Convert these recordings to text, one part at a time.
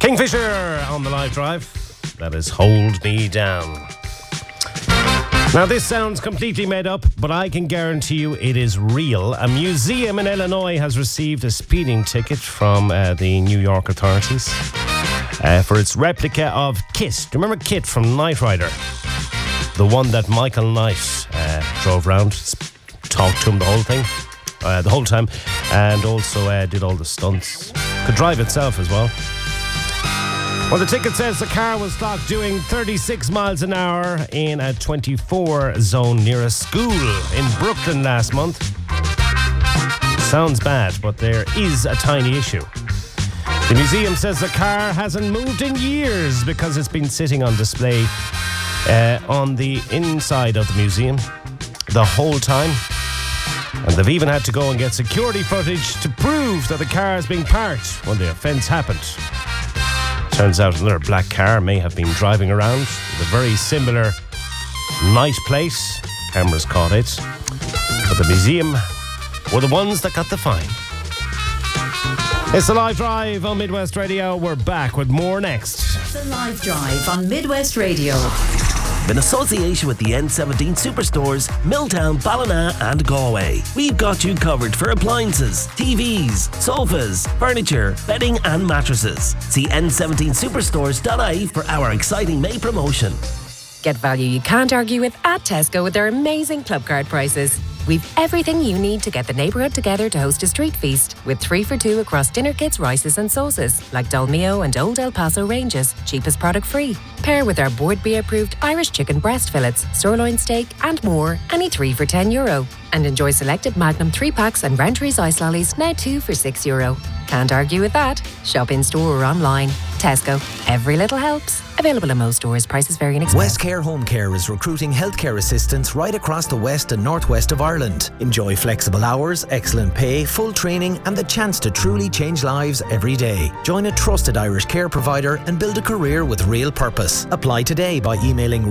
Kingfisher on the live drive. That is Hold Me Down. Now, this sounds completely made up, but I can guarantee you it is real. A museum in Illinois has received a speeding ticket from the New York authorities for its replica of KITT. Do you remember KITT from Knight Rider? The one that Michael Knight drove around, talked to him the whole time, and also did all the stunts. Could drive itself as well. Well, the ticket says the car was clocked doing 36 miles an hour in a 24 zone near a school in Brooklyn last month. Sounds bad, but there is a tiny issue. The museum says the car hasn't moved in years because it's been sitting on display on the inside of the museum the whole time. And they've even had to go and get security footage to prove that the car is being parked when the offence happened. Turns out another black car may have been driving around with a very similar night plate. Cameras caught it. But the museum were the ones that got the fine. It's the Live Drive on Midwest Radio. We're back with more next. The Live Drive on Midwest Radio. In association with the N17 Superstores, Milltown, Ballina and Galway. We've got you covered for appliances, TVs, sofas, furniture, bedding and mattresses. See n17superstores.ie for our exciting May promotion. Get value you can't argue with at Tesco with their amazing club card prices. We've everything you need to get the neighbourhood together to host a street feast with 3 for 2 across dinner kits, rices and sauces like Dolmio and Old El Paso ranges, cheapest product free. Pair with our Board B approved Irish chicken breast fillets, sirloin steak and more, any 3 for €10. And enjoy selected Magnum 3-packs and Rentries ice lollies, now 2 for €6. Can't argue with that. Shop in store or online. Tesco. Every little helps. Available in most stores. Prices vary in expense. West Care Home Care is recruiting healthcare assistants right across the west and northwest of Ireland. Enjoy flexible hours, excellent pay, full training and the chance to truly change lives every day. Join a trusted Irish care provider and build a career with real purpose. Apply today by emailing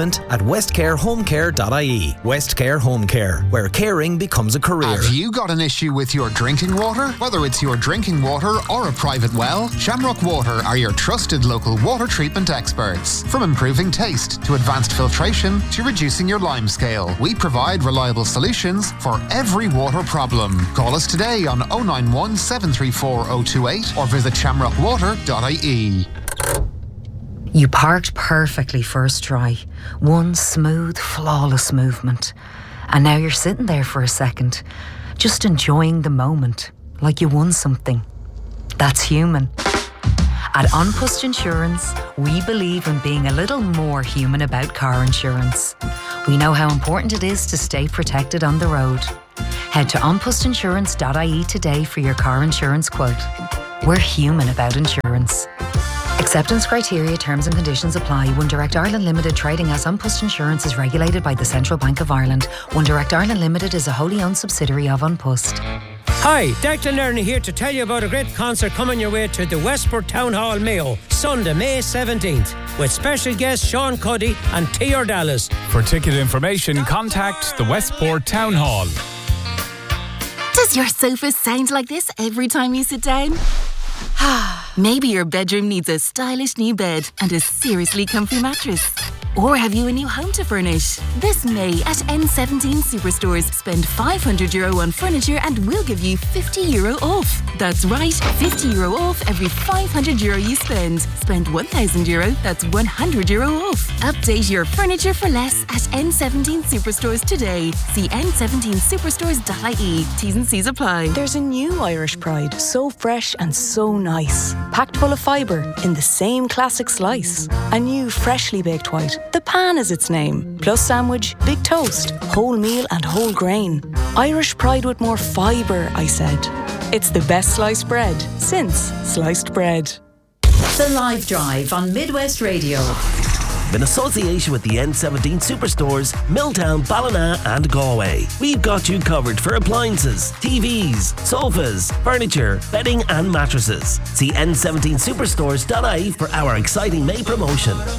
recruitment@westcarehomecare.ie. West Care Home Care, where caring becomes a career. Have you got an issue with your drinking water? Whether it's your drinking water or a private well, Shamrock Water are your trusted local water treatment experts. From improving taste to advanced filtration to reducing your lime scale, we provide reliable solutions for every water problem. Call us today on 091 734 028 or visit shamrockwater.ie. You parked perfectly first try. One smooth, flawless movement. And now you're sitting there for a second, just enjoying the moment, like you won something. That's human. At An Post Insurance, we believe in being a little more human about car insurance. We know how important it is to stay protected on the road. Head to onpostinsurance.ie today for your car insurance quote. We're human about insurance. Acceptance criteria, terms and conditions apply. One Direct Ireland Limited trading as An Post Insurance is regulated by the Central Bank of Ireland. One Direct Ireland Limited is a wholly owned subsidiary of An Post. Hi, Declan Lerner here to tell you about a great concert coming your way to the Westport Town Hall, Mayo, Sunday, May 17th, with special guests Sean Cuddy and T.R. Dallas. For ticket information, contact the Westport Town Hall. Does your sofa sound like this every time you sit down? Maybe your bedroom needs a stylish new bed and a seriously comfy mattress. Or have you a new home to furnish? This May at N17 Superstores, spend €500 on furniture and we'll give you €50 off. That's right, €50 off every €500 you spend. Spend €1,000, that's €100 off. Update your furniture for less at N17 Superstores today. See n17superstores.ie. T's and C's apply. There's a new Irish Pride, so fresh and so nice. Packed full of fibre in the same classic slice. A new freshly baked white. The Pan is its name. Plus sandwich, big toast, whole meal and whole grain. Irish Pride with more fibre, I said. It's the best sliced bread since sliced bread. The Live Drive on Midwest Radio. In association with the N17 Superstores, Milltown, Ballina and Galway. We've got you covered for appliances, TVs, sofas, furniture, bedding and mattresses. See n17superstores.ie for our exciting May promotion.